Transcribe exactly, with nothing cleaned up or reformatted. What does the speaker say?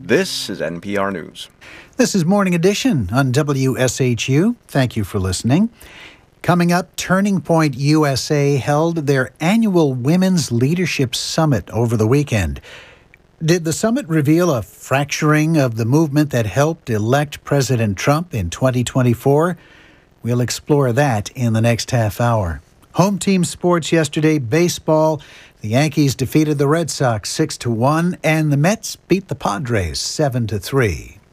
This is N P R News. This is Morning Edition on W S H U. Thank you for listening. Coming up, Turning Point U S A held their annual Women's Leadership Summit over the weekend. Did the summit reveal a fracturing of the movement that helped elect President Trump in twenty twenty-four? We'll explore that in the next half hour. Home team sports yesterday, baseball. The Yankees defeated the Red Sox six to one, and the Mets beat the Padres seven to three.